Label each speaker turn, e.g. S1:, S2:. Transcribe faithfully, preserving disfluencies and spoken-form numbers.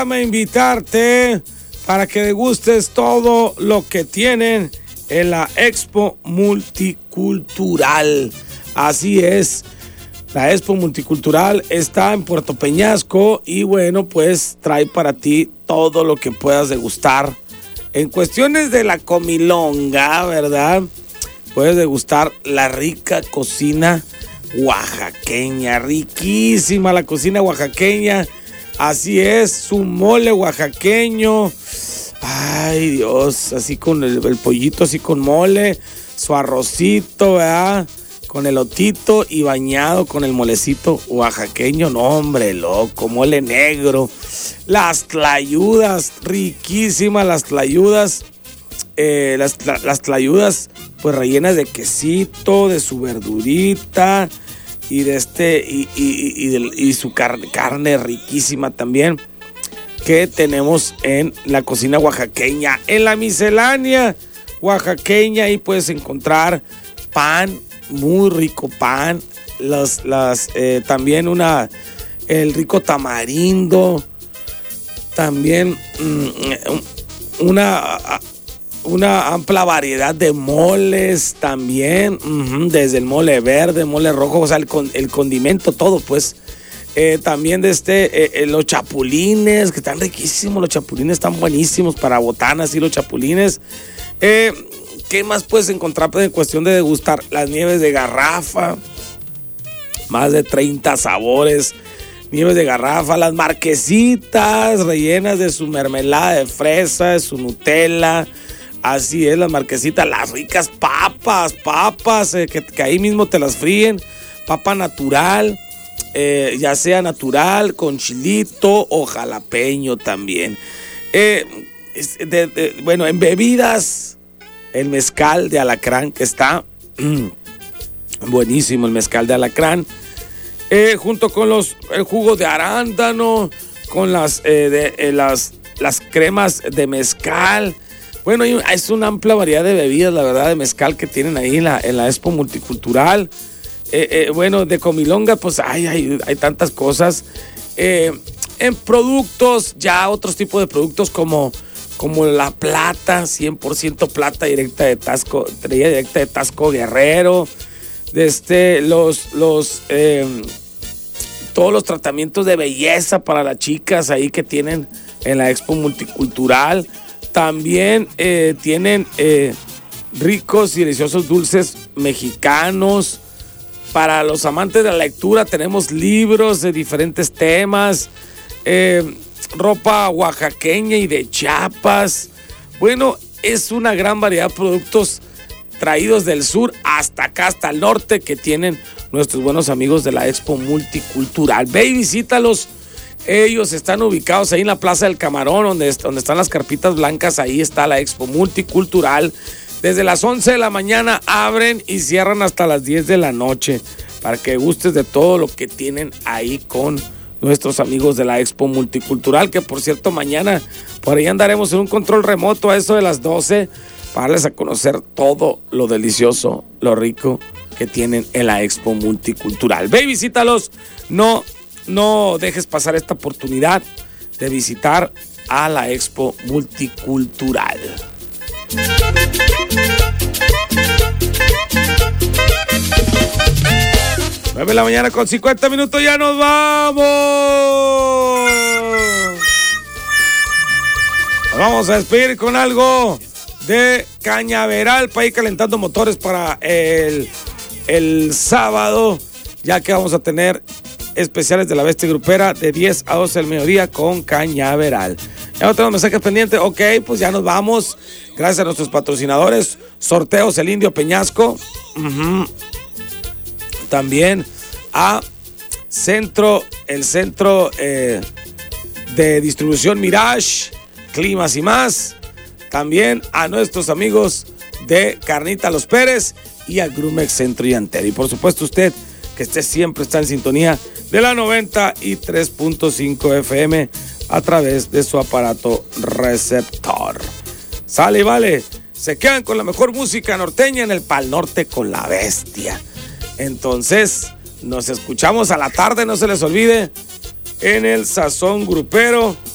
S1: Déjame invitarte para que degustes todo lo que tienen en la Expo Multicultural. Así es, la Expo Multicultural está en Puerto Peñasco y bueno, pues trae para ti todo lo que puedas degustar. En cuestiones de la comilonga, ¿verdad? Puedes degustar la rica cocina oaxaqueña, riquísima la cocina oaxaqueña. Así es, su mole oaxaqueño. Ay, Dios, así con el, el pollito, así con mole, su arrocito, ¿verdad? Con elotito y bañado con el molecito oaxaqueño. No, hombre, loco, mole negro. Las tlayudas, riquísimas las tlayudas. Eh, las, las tlayudas, pues rellenas de quesito, de su verdurita y de este y, y, y, de, y su carne, carne riquísima también que tenemos en la cocina oaxaqueña. En la miscelánea oaxaqueña ahí puedes encontrar pan, muy rico pan, las, las, eh, también una, el rico tamarindo, también mm, una, una amplia variedad de moles también, uh-huh, desde el mole verde, mole rojo, o sea, el, el condimento, todo pues. Eh, también de este, eh, los chapulines, que están riquísimos, los chapulines están buenísimos para botanas y los chapulines. Eh, ¿Qué más puedes encontrar en cuestión de degustar? Las nieves de garrafa, más de treinta sabores, nieves de garrafa, las marquesitas rellenas de su mermelada de fresa, de su Nutella. Así es, las marquesitas, las ricas papas, papas, eh, que, que ahí mismo te las fríen, papa natural. Eh, ya sea natural, con chilito o jalapeño también. Eh, de, de, bueno, en bebidas, el mezcal de alacrán, que está mmm, buenísimo el mezcal de alacrán, eh, junto con los, el jugo de arándano, con las, eh, de, eh, las, las cremas de mezcal. Bueno, es una amplia variedad de bebidas, la verdad, de mezcal que tienen ahí en la, en la Expo Multicultural. Eh, eh, bueno, de comilonga, pues hay, hay, hay tantas cosas. Eh, en productos, ya otros tipos de productos como, como la plata, cien por ciento plata directa de Tasco, directa de Tasco Guerrero. De este, los, los, eh, todos los tratamientos de belleza para las chicas ahí que tienen en la Expo Multicultural. También eh, tienen eh, ricos y deliciosos dulces mexicanos. Para los amantes de la lectura tenemos libros de diferentes temas, eh, ropa oaxaqueña y de Chiapas. Bueno, es una gran variedad de productos traídos del sur hasta acá, hasta el norte, que tienen nuestros buenos amigos de la Expo Multicultural. Ve y visítalos. Ellos están ubicados ahí en la Plaza del Camarón, donde, donde están las carpitas blancas. Ahí está la Expo Multicultural. Desde las once de la mañana abren y cierran hasta las diez de la noche para que gustes de todo lo que tienen ahí con nuestros amigos de la Expo Multicultural, que por cierto mañana por ahí andaremos en un control remoto a eso de las doce para darles a conocer todo lo delicioso, lo rico que tienen en la Expo Multicultural. Ve y visítalos, no, no dejes pasar esta oportunidad de visitar a la Expo Multicultural. nueve de la mañana con cincuenta minutos, ya nos vamos. Nos vamos a despedir con algo de Cañaveral para ir calentando motores para el, el sábado, ya que vamos a tener especiales de la Bestia Grupera de diez a doce del mediodía con Cañaveral. Ya no tenemos mensajes pendientes. Ok, pues ya nos vamos. Gracias a nuestros patrocinadores. Sorteos El Indio Peñasco. Uh-huh. También a Centro, el Centro eh, de Distribución Mirage, Climas y más. También a nuestros amigos de Carnita Los Pérez y a Grumex Centro y Antero. Y por supuesto usted, que esté siempre está en sintonía de la noventa y tres punto cinco F M a través de su aparato receptor. Sale y vale, se quedan con la mejor música norteña en el Pal Norte con la Bestia. Entonces, nos escuchamos a la tarde, no se les olvide, en el Sazón Grupero